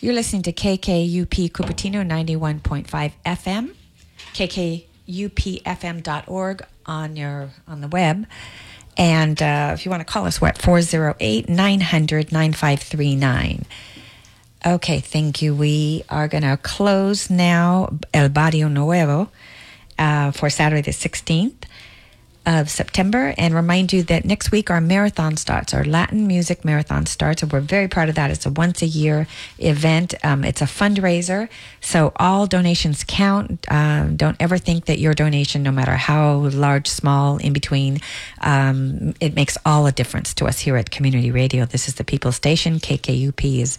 You're listening to KKUP Cupertino 91.5 FM, kkupfm.org on the web. And if you want to call us, we're at 408-900-9539. Okay, thank you. We are going to close now El Barrio Nuevo for Saturday the 16th of September, and remind you that next week our marathon starts, our Latin music marathon starts, and we're very proud of that. It's a once-a-year event. It's a fundraiser, so all donations count. Don't ever think that your donation, no matter how large, small, in between, it makes all a difference to us here at Community Radio. This is the People's Station. KKUP is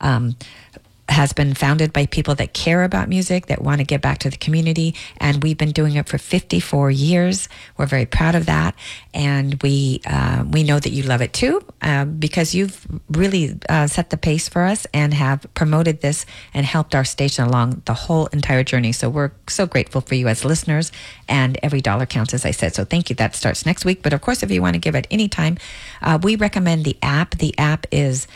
has been founded by people that care about music, that want to give back to the community, and we've been doing it for 54 years. We're very proud of that, and we know that you love it too, because you've really set the pace for us and have promoted this and helped our station along the whole entire journey. So we're so grateful for you as listeners, and every dollar counts, as I said. So thank you. That starts next week. But of course, if you want to give at any time, we recommend the app. The app is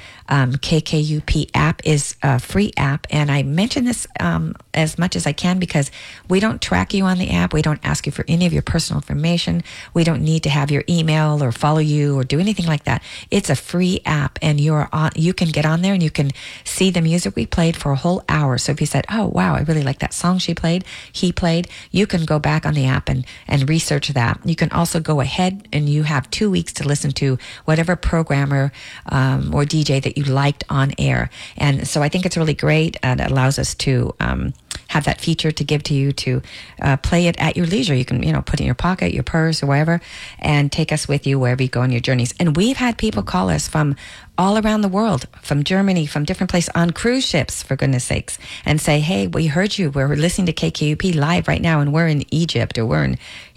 KKUP app is a free app, and I mention this as much as I can because we don't track you on the app. We don't ask you for any of your personal information. We don't need to have your email or follow you or do anything like that. It's a free app, and you can get on there and you can see the music we played for a whole hour. So if you said, "Oh wow, I really like that song he played," you can go back on the app and research that. You can also go ahead and you have 2 weeks to listen to whatever programmer or DJ that you liked on air. And so I think it's really great, and it allows us to have that feature to give to you to play it at your leisure. You can, put it in your pocket, your purse, or wherever, and take us with you wherever you go on your journeys. And we've had people call us from all around the world, from Germany, from different places, on cruise ships, for goodness sakes, and say, "Hey, we heard you. We're listening to KKUP live right now, and we're in Egypt, or we're in,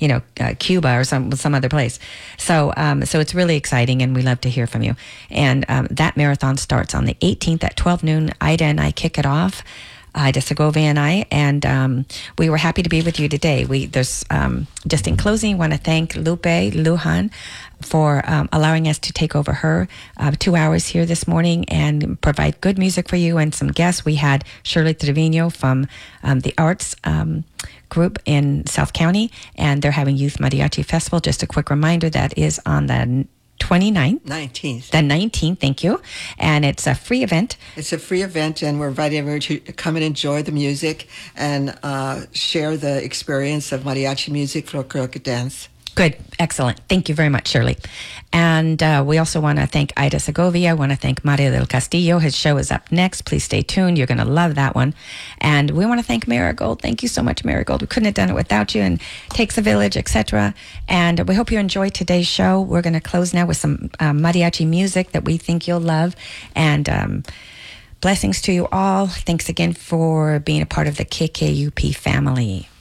Cuba, or some other place." So it's really exciting, and we love to hear from you. And that marathon starts on the 18th at 12 noon. Ida and I kick it off. Ida Segovia and I, and we were happy to be with you today. There's just in closing, I want to thank Lupe Lujan for allowing us to take over her 2 hours here this morning and provide good music for you and some guests. We had Shirley Trevino from the Arts group in South County, and they're having Youth Mariachi Festival. Just a quick reminder, that is on the 19th. The 19th, thank you. And it's a free event. It's a free event, and we're inviting everyone to come and enjoy the music and share the experience of mariachi music, folkloric dance. Good. Excellent. Thank you very much, Shirley. And we also want to thank Ida Segovia. I want to thank Mario del Castillo. His show is up next. Please stay tuned. You're going to love that one. And we want to thank Marigold. Thank you so much, Marigold. We couldn't have done it without you, and Takes a Village, etc. And we hope you enjoyed today's show. We're going to close now with some mariachi music that we think you'll love. And blessings to you all. Thanks again for being a part of the KKUP family.